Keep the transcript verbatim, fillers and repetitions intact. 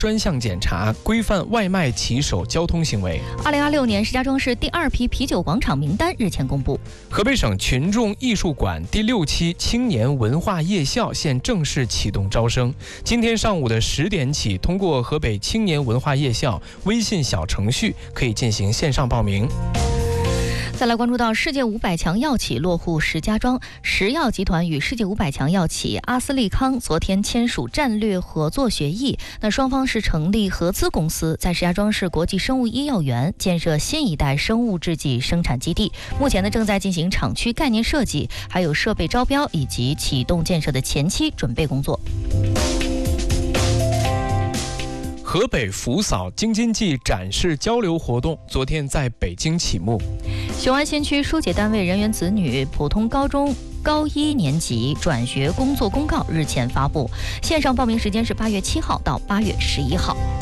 专项检查，规范外卖骑手交通行为。 二零二六年石家庄市第二批啤酒广场名单日前公布。 河北省群众艺术馆第六期青年文化夜校现正式启动招生，今天上午的十点起，通过河北青年文化夜校微信小程序可以进行线上报名。 再来关注到世界五百强药企落户石家庄，石药集团与世界五百强药企阿斯利康昨天签署战略合作协议。那双方是成立合资公司，在石家庄市国际生物医药园建设新一代生物制剂生产基地。目前呢，正在进行厂区概念设计，还有设备招标以及启动建设的前期准备工作。 河北扶嫂京津冀展示交流活动昨天在北京启幕。 雄安新区疏解单位人员子女普通高中高一年级转学工作公告日前发布，线上报名时间是八月七号到八月十一号。